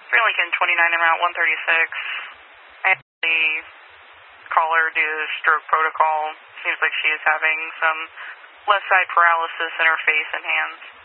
3 Lincoln 29 en route 136. I had the caller do stroke protocol. Seems like she is having some left side paralysis in her face and hands.